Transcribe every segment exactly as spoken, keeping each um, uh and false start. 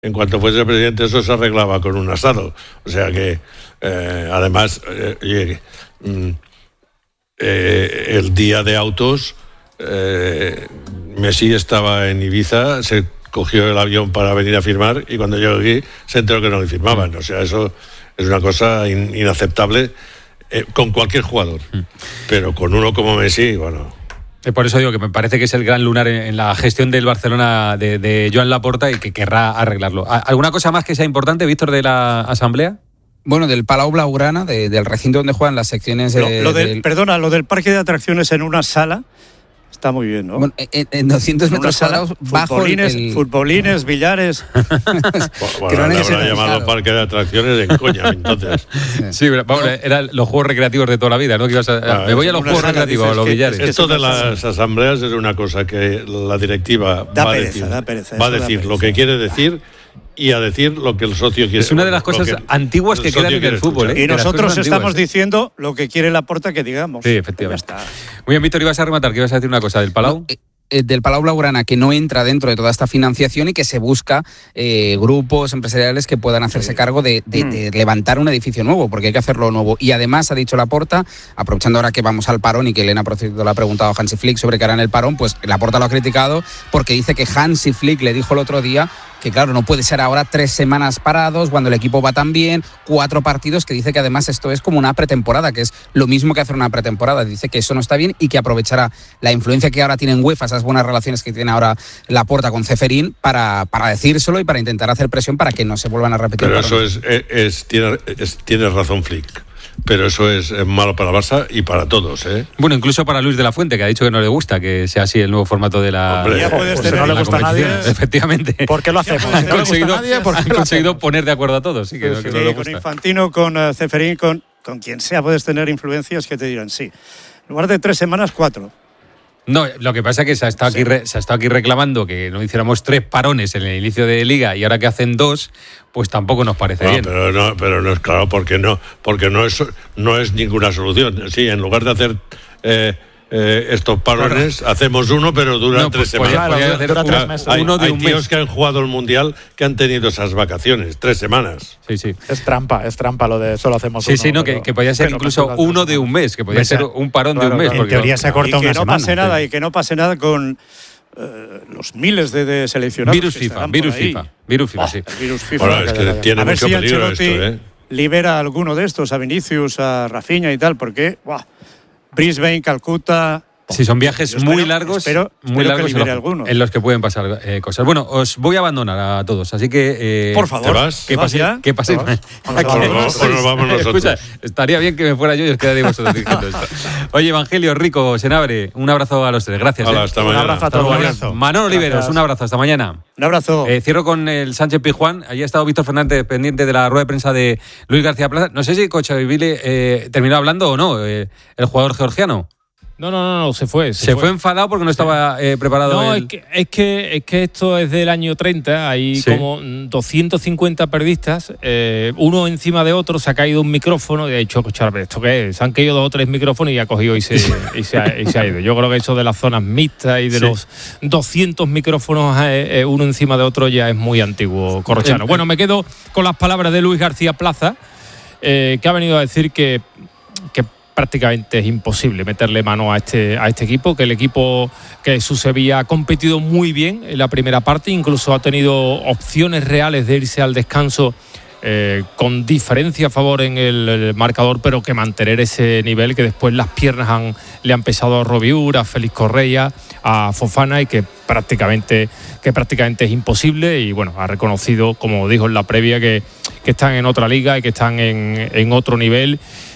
en cuanto fuese presidente eso se arreglaba con un asado. O sea que, eh, además, eh, eh, eh, el día de autos, eh, Messi estaba en Ibiza, se cogió el avión para venir a firmar y cuando llegó aquí se enteró que no le firmaban. O sea, eso es una cosa in, inaceptable eh, con cualquier jugador. Pero con uno como Messi, bueno... Por eso digo que me parece que es el gran lunar en, en la gestión del Barcelona de, de Joan Laporta y que querrá arreglarlo. ¿Alguna cosa más que sea importante, Víctor, de la asamblea? Bueno, del Palau Blaugrana, de, del recinto donde juegan las secciones... Lo, de, lo del, del... Perdona, lo del parque de atracciones en una sala... Está muy bien, ¿no? Bueno, en, en doscientos metros cuadrados bajo futbolines, el... futbolines, billares... Bueno, le habrá llamado parque de atracciones en coña, entonces. Sí, vamos, eran los juegos recreativos de toda la vida, ¿no? Que ibas a, ah, me voy a los juegos recreativos, a los billares. Esto de las asambleas es una cosa que la directiva da va, pereza, a decir, da pereza, va a decir lo que quiere decir y a decir lo que el socio quiere. Es una de las cosas que antiguas que quedan en el fútbol, ¿eh? Y nosotros estamos diciendo lo que quiere Laporta que digamos. Sí, efectivamente. Muy bien, Víctor, ibas a rematar, que ibas a decir una cosa del Palau. No, eh, eh, del Palau Blaugrana, que no entra dentro de toda esta financiación y que se busca eh, grupos empresariales que puedan hacerse sí. cargo de, de, de levantar un edificio nuevo, porque hay que hacerlo nuevo. Y además ha dicho Laporta, aprovechando ahora que vamos al parón y que Elena por cierto le ha preguntado a Hansi Flick sobre qué hará en el parón, pues Laporta lo ha criticado porque dice que Hansi Flick le dijo el otro día que claro, no puede ser ahora tres semanas parados cuando el equipo va tan bien, cuatro partidos, que dice que además esto es como una pretemporada, que es lo mismo que hacer una pretemporada. Dice que eso no está bien y que aprovechará la influencia que ahora tiene en UEFA, esas buenas relaciones que tiene ahora Laporta con Ceferín, para, para decírselo y para intentar hacer presión para que no se vuelvan a repetir. Pero eso es, es, es, tiene, es, tiene razón Flick. Pero eso es malo para Barça y para todos, ¿eh? Bueno, incluso para Luis de la Fuente, que ha dicho que no le gusta que sea así el nuevo formato de la... Hombre, ya puedes pues tener no le gusta a nadie. Efectivamente. ¿Por qué lo hacemos? Han ¿No conseguido, le gusta a nadie? ¿Por qué han lo conseguido hacemos? poner de acuerdo a todos. Sí, que, sí, que sí, no le con gusta. Infantino, con uh, Ceferín, con, con quien sea puedes tener influencias que te dirán sí. En lugar de tres semanas, cuatro. No, lo que pasa es que se ha estado, sí. aquí, re, se ha estado aquí reclamando que no hiciéramos tres parones en el inicio de Liga y ahora que hacen dos, pues tampoco nos parece no, bien. Pero no, pero no es claro, porque no, porque no es, no es ninguna solución. Sí, en lugar de hacer eh, eh, estos parones, claro. hacemos uno, pero duran no, tres pues, semanas. Podría, podría hacer dura tres meses. Hay, uno de hay un tíos mes. que han jugado el Mundial que han tenido esas vacaciones, tres semanas. Sí, sí. Es trampa, es trampa lo de solo hacemos sí, uno. Sí, sí, no, pero, que, que podía ser incluso uno de un mes, que podía ser un parón claro, de un mes. Claro. Porque En teoría se corta una semana. Y que no pase nada, sí. y que no pase nada con... Uh, los miles de, de seleccionados. Virus FIFA, virus FIFA, virus FIFA, oh, sí. Virus FIFA. Bueno, es que tiene a ver mucho si peligro Ancelotti esto, ¿eh? libera a alguno de estos, a Vinicius, a Rafinha y tal, porque ¡buah! Brisbane, Calcuta. Sí, son viajes espero, muy largos, espero, muy espero largos que libere en, alguno. en los que pueden pasar eh, cosas. Bueno, os voy a abandonar a todos, así que... Eh, por favor, ¿te vas? ¿Qué pasa? ¿Qué pasa? O nos vamos nosotros. Escucha, estaría bien que me fuera yo y os quedaría vosotros diciendo esto. Oye, Evangelio, Rico, Senabre, un abrazo a los tres. Gracias. Hola, eh. hasta mañana. Un abrazo a todos. Un abrazo. Manolo Oliveros, un abrazo. Hasta mañana. Un abrazo. Eh, cierro con el Sánchez Pizjuán. Allí ha estado Víctor Fernández pendiente de la rueda de prensa de Luis García Plaza. No sé si Cochabile eh, terminó hablando o no, eh, el jugador georgiano. No, no, no, no, se fue. Se, se fue. fue enfadado porque no estaba eh, preparado. No, el... es, que, es, que, es que esto es del año treinta, hay sí. como doscientos cincuenta periodistas, eh, uno encima de otro, se ha caído un micrófono y ha dicho, ¿esto qué es? Se han caído dos o tres micrófonos y ha cogido y se, y se, ha, y se ha ido. Yo creo que eso de las zonas mixtas y de sí. los doscientos micrófonos eh, uno encima de otro ya es muy antiguo corrochano. Bueno, me quedo con las palabras de Luis García Plaza, eh, que ha venido a decir que, que prácticamente es imposible meterle mano a este, a este equipo, que el equipo, que su Sevilla ha competido muy bien en la primera parte, incluso ha tenido opciones reales de irse al descanso eh, con diferencia a favor en el, el marcador, pero que mantener ese nivel, que después las piernas han, le han pesado a Robiur, a Félix Correa, a Fofana, y que prácticamente, que prácticamente es imposible. Y bueno, ha reconocido, como dijo en la previa, que, que están en otra liga y que están en, en otro nivel,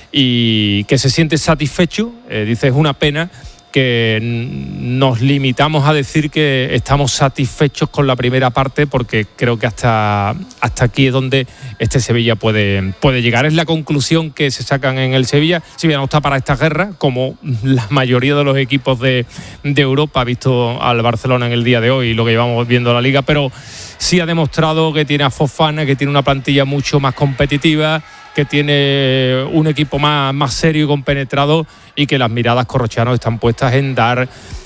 y que se siente satisfecho. Eh, dice, es una pena que nos limitamos a decir que estamos satisfechos con la primera parte, porque creo que hasta, hasta aquí es donde este Sevilla puede, puede llegar. Es la conclusión que se sacan en el Sevilla. Sevilla no está para esta guerra, como la mayoría de los equipos de, de Europa, visto al Barcelona en el día de hoy y lo que llevamos viendo la Liga, pero sí ha demostrado que tiene a Fofana, que tiene una plantilla mucho más competitiva, que tiene un equipo más, más serio y compenetrado, y que las miradas corrochanos están puestas en dar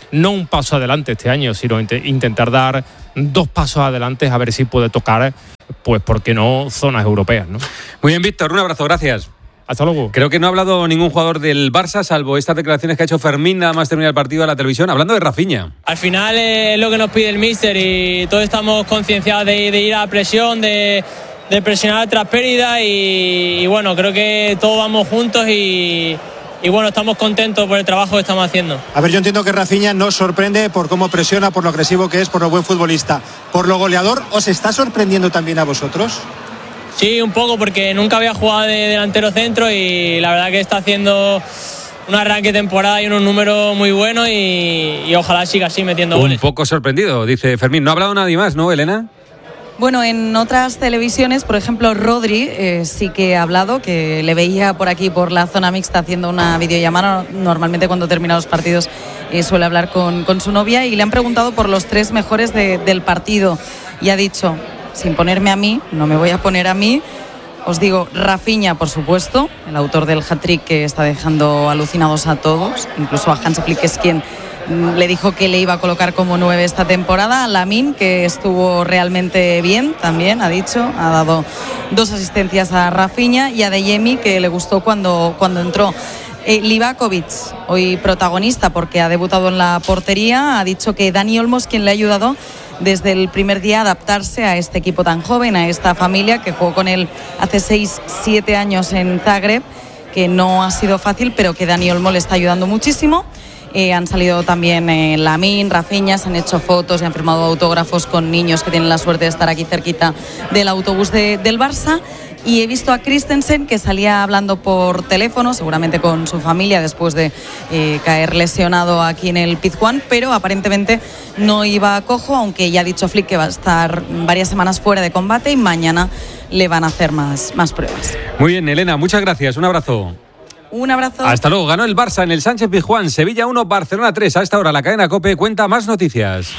no un paso adelante este año, sino int- intentar dar dos pasos adelante a ver si puede tocar, pues, ¿por qué no zonas europeas, ¿no? Muy bien, Víctor, un abrazo, gracias. Hasta luego. Creo que no ha hablado ningún jugador del Barça, salvo estas declaraciones que ha hecho Fermín nada más terminar el partido a la televisión, hablando de Rafinha. Al final es lo que nos pide el míster y todos estamos concienciados de, de ir a la presión, de, de presionar tras pérdida y, y bueno, creo que todos vamos juntos y, y bueno, estamos contentos por el trabajo que estamos haciendo. A ver, yo entiendo que Rafinha nos sorprende por cómo presiona, por lo agresivo que es, por lo buen futbolista. Por lo goleador, ¿os está sorprendiendo también a vosotros? Sí, un poco, porque nunca había jugado de delantero centro y la verdad que está haciendo un arranque de temporada y unos números muy buenos y, y ojalá siga así metiendo Un goles. Un poco sorprendido, dice Fermín. No ha hablado nadie más, ¿no, Elena? Bueno, en otras televisiones, por ejemplo, Rodri eh, sí que ha hablado, que le veía por aquí, por la zona mixta, haciendo una videollamada. Normalmente cuando termina los partidos eh, suele hablar con, con su novia y le han preguntado por los tres mejores de, del partido y ha dicho, sin ponerme a mí, no me voy a poner a mí, os digo, Rafinha, por supuesto, el autor del hat-trick que está dejando alucinados a todos, incluso a Hansi Flick, que es quien le dijo que le iba a colocar como nueve esta temporada. Lamine, que estuvo realmente bien también, ha dicho, ha dado dos asistencias a Rafinha, y a Adeyemi, que le gustó cuando, cuando entró. Eh, Livakovic, hoy protagonista porque ha debutado en la portería, ha dicho que Dani Olmo es quien le ha ayudado desde el primer día a adaptarse a este equipo tan joven, a esta familia que jugó con él hace seis siete años en Zagreb, que no ha sido fácil, pero que Dani Olmo le está ayudando muchísimo. Eh, han salido también eh, Lamine, Rafinha, se han hecho fotos y han firmado autógrafos con niños que tienen la suerte de estar aquí cerquita del autobús de, del Barça. Y he visto a Christensen, que salía hablando por teléfono, seguramente con su familia, después de eh, caer lesionado aquí en el Pizjuán, pero aparentemente no iba a cojo, aunque ya ha dicho Flick que va a estar varias semanas fuera de combate y mañana le van a hacer más, más pruebas. Muy bien, Elena, muchas gracias, un abrazo. Un abrazo. Hasta luego. Ganó el Barça en el Sánchez Pizjuán. Sevilla uno, Barcelona tres. A esta hora la cadena COPE cuenta más noticias.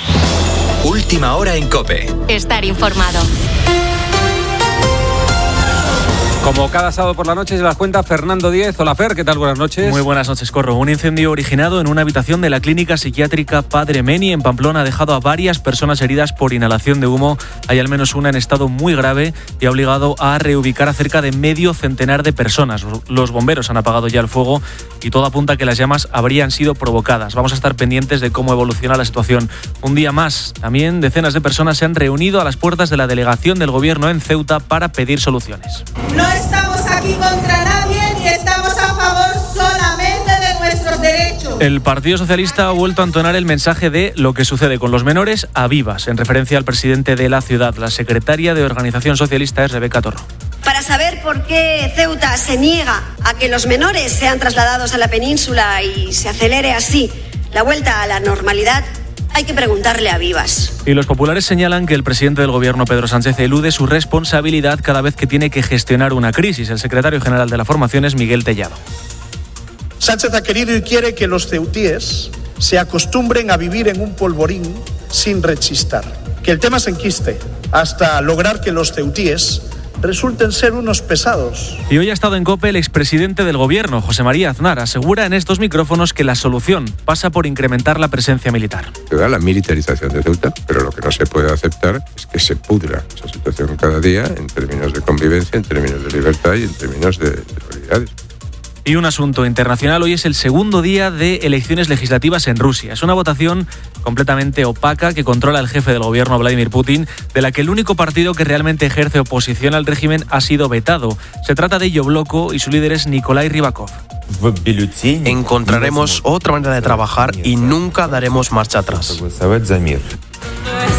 Última hora en COPE. Estar informado. Como cada sábado por la noche se las cuenta Fernando Díez. Hola Fer, ¿qué tal? Buenas noches. Muy buenas noches, Corro. Un incendio originado en una habitación de la clínica psiquiátrica Padre Meni en Pamplona ha dejado a varias personas heridas por inhalación de humo. Hay al menos una en estado muy grave y ha obligado a reubicar a cerca de medio centenar de personas. Los bomberos han apagado ya el fuego y todo apunta a que las llamas habrían sido provocadas. Vamos a estar pendientes de cómo evoluciona la situación. Un día más, también decenas de personas se han reunido a las puertas de la delegación del gobierno en Ceuta para pedir soluciones. No estamos aquí contra nadie ni estamos a favor solamente de nuestros derechos. El Partido Socialista ha vuelto a entonar el mensaje de lo que sucede con los menores a vivas, en referencia al presidente de la ciudad. La secretaria de Organización Socialista es Rebeca Torro. Para saber por qué Ceuta se niega a que los menores sean trasladados a la península y se acelere así la vuelta a la normalidad, hay que preguntarle a Vivas. Y los populares señalan que el presidente del gobierno, Pedro Sánchez, elude su responsabilidad cada vez que tiene que gestionar una crisis. El secretario general de la formación es Miguel Tellado. Sánchez ha querido y quiere que los ceutíes se acostumbren a vivir en un polvorín sin rechistar. Que el tema se enquiste hasta lograr que los ceutíes resulten ser unos pesados. Y hoy ha estado en COPE el expresidente del gobierno, José María Aznar. Asegura en estos micrófonos que la solución pasa por incrementar la presencia militar. Se da la militarización de Ceuta, pero lo que no se puede aceptar es que se pudra esa situación cada día en términos de convivencia, en términos de libertad y en términos de, de prioridades. Y un asunto internacional, hoy es el segundo día de elecciones legislativas en Rusia. Es una votación completamente opaca que controla el jefe del gobierno, Vladimir Putin, de la que el único partido que realmente ejerce oposición al régimen ha sido vetado. Se trata de Yabloko y su líder es Nikolai Rybakov. Encontraremos otra manera de trabajar y nunca daremos marcha atrás.